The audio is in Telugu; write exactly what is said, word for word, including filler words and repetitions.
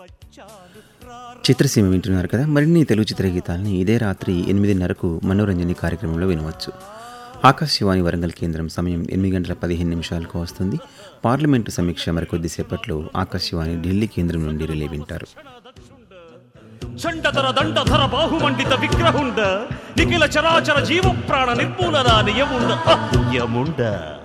చిత్రసీమ వింటున్నారు కదా. మరిన్ని తెలుగు చిత్ర గీతాలని ఇదే రాత్రి ఎనిమిదిన్నరకు మనోరంజని కార్యక్రమంలో వినవచ్చు. ఆకాశవాణి వరంగల్ కేంద్రం సమయం ఎనిమిది గంటల పదిహేను నిమిషాలకు వస్తుంది. పార్లమెంటు సమీక్ష మరికొద్దిసేపట్లో ఆకాశవాణి ఢిల్లీ కేంద్రం నుండి రిలే వింటారు. చండధర దండధర బాహుమండిత విగ్రహుండ నిఖిల చరాచర జీవ ప్రాణ నిర్మూలనా నియముండ యముండ